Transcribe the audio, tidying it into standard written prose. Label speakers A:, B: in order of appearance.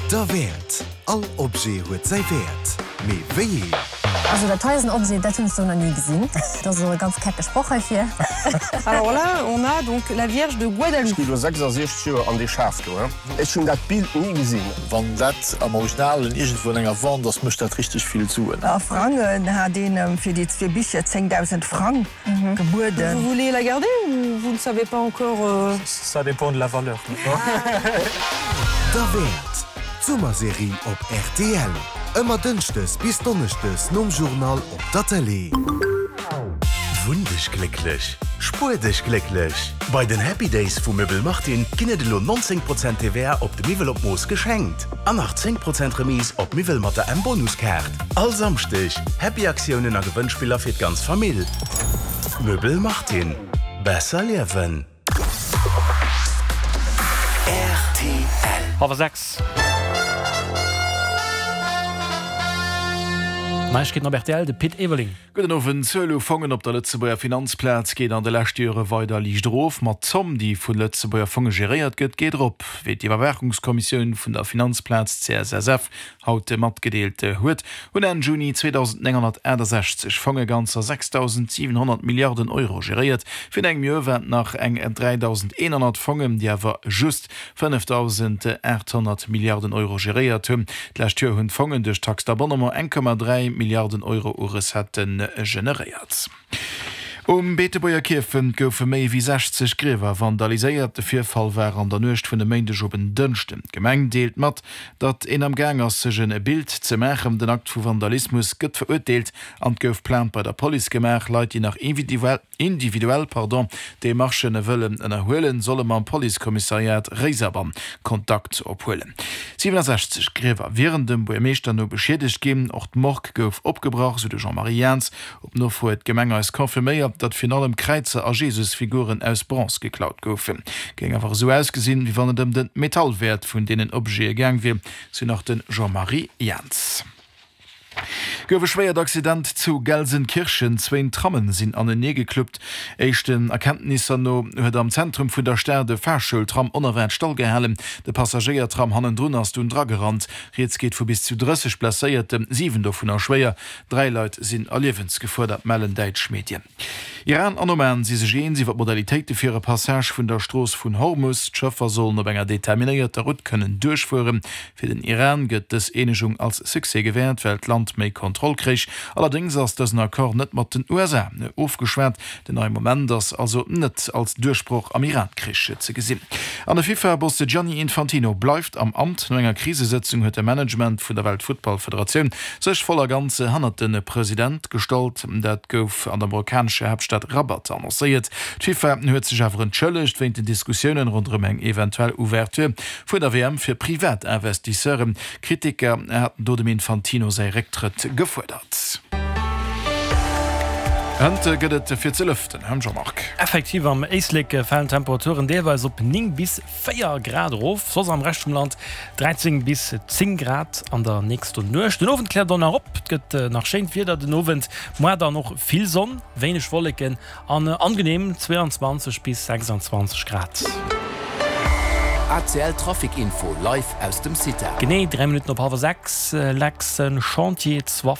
A: Der Wert. All Objekt huet sei Wert. Mais wéi?
B: Also der teuersten Objekt, das hast du noch nie gesehen. Das ist so eine ganz kecke Sprache hier.
C: Alors là, on a donc la Vierge de Guadalupe.
D: Ich bin 66 Jahre an die Schaft. Ich habe das Bild nie gesehen.
E: Wenn das am Original irgendwo länger war, das muss das richtig viel zu.
F: Franken hat den für die 2 Bücher 10.000 Franken geboten.
C: Vous voulez la garder ou vous ne savez pas encore
E: Ça dépend de la valeur.
A: Der Wert. Sommerserie op RTL. Immer dünstes bis donnerstes nom Journal op der Tele.
G: Wundisch glücklich, spurdig glücklich. Bei den Happy Days vu Möbel Martin ginne de lo 19% TVA op de Mivel op Moos geschenkt. An nach 10% Remis op Mivelmatte en Bonuskart. All samstich, Happy Aktionen a Gewünnspieler fir ganz Familie. Möbel Martin. Besser leben. RTL.
H: Halb 6. Neich geht noch RTL, de Pitt Eveling.
I: Guten Abend, Zölo fangen op der Lützebauer Finanzplatz geht an der Lächtüre weiter liegt drauf. Mat Zomm, die vun Lützebauer Fonge geriert gëtt, geht op. Wird die Überwachungskommission vun der Finanzplatz CSSF haut de mat gedeelte huet. Und en Juni 2961 fange ganzer 6.700 Milliarden Euro geriert. Für eng Jower nach eng 3.100 Fongen, die awer just 5.800 Milliarden Euro geriert hun. Lächtüre hunn Fongen durch Tax d'Abonnement 1,3 Milliarden Euro Ures hätten generiert. Beeteboier Kirfen goufe méi wie 60 Gräwer vandaliséiert. De Vierfall war an der Nøcht vun de Meindeg op den dënchten. Gemeng deelt mat, dat en am Gang as segen e Bild ze Mächem den Akt vu Vandalismus gëtt verurteelt an gouf plant bei der Polizegemerk Leiit die nach individuell de Marschene wëllen en erhoelen solle man Polizeikommissariat Reiserbern Kontakt ophoelen. 67 Gräwer wären dem Boemeester no beschädigt gin, och d'Morg gouf opgebracht so de Jean-Marie Jans, op no vor et Gemeng als konfirméiert, dat finalem Kreizer a Jesusfiguren aus Bronze geklaut goufen. Ging einfach so ausgesinn, wie wann dem den Metallwert vun denen Objekte gang wie, so nach den Jean-Marie Jans. Gowe schwéiert Accident zu Gelsenkirchen, 2 Trammen sinn an den Nee gekluppt. Echten Erkenntnisser no huet am Zentrum vun der Sterde Verschultram onerwärt stall gehalen. De Passagiertram hannen Drunners dun Dragerand. Reets geht vu bis zu 30 Plaéiertem 7 vun er schwéier. 3 Leiit sinn allewens gefordert mellen Deitsch Medien. Iran an Oman si se geen siwer Modalitéite fir e Passage vun der Stroos vun Hormus. D'Schëffer sollen op enger determinéierter Rut kënnen durchfuhren. Fir den Iran gëtt es Enigung als Suse gewährt, weil Land méi Kontroll krich. Allerdings ass dëssen Akkor net mat den USA aufgeschwert, den ein Moment das also net als Durchspruch am Iran-Krische ze gesinn. An der FIFA-Bosse Gianni Infantino bleibt am Amt. No enger Krisesitzung huet der Management vun der Weltfußballföderation sech voller ganze hannerten Präsident gestalt, dat gouf an der marokkansche Hauptstadt Rabat annoncéiert. FIFA huet sich awer entschëllecht wéint de Diskussionen rund eng eventuell Ouverture vu der WM fir Privatinvestisseuren. Kritiker hat do dem Infantino sei Rektritt gefordert. Gëtt fir ze lüften Mark.
H: Effektiv am eislik fallen Temperaturen deweis op 9 bis 4 Grad auf, sos am Rest vom Land 13 bis 10 Grad an der nächste Nucht. Den Ofen klärt dann op, gëtt nach Schein wieder den Ofen Mo da noch viel Sonn, wenig Wolken an angenehm 22 bis 26 Grad.
J: ACL Traffic Info live aus dem City.
H: Gené 3 Minuten op 6 Lexen Chantier 2